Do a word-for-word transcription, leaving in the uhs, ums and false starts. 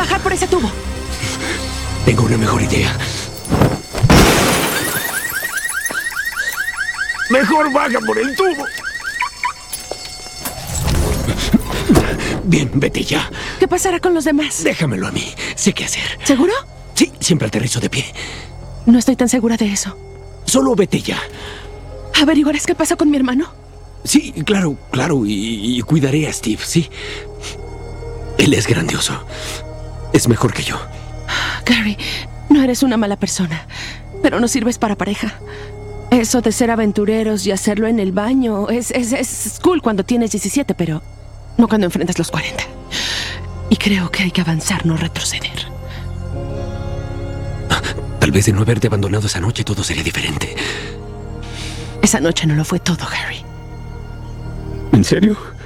bajar por ese tubo. Tengo una mejor idea. Mejor baja por el tubo. Bien, vete ya. ¿Qué pasará con los demás? Déjamelo a mí. Sé qué hacer. ¿Seguro? Sí, siempre aterrizo de pie. No estoy tan segura de eso. Solo vete ya. ¿Averiguarás qué pasó con mi hermano? Sí, claro, claro. Y, y cuidaré a Steve, sí. Él es grandioso. Es mejor que yo. Gary, no eres una mala persona, pero no sirves para pareja. Eso de ser aventureros y hacerlo en el baño es, es, es cool cuando tienes diecisiete, pero no cuando enfrentas los cuarenta. Y creo que hay que avanzar, no retroceder. Tal vez de no haberte abandonado esa noche todo sería diferente. Esa noche no lo fue todo, Harry. ¿En serio?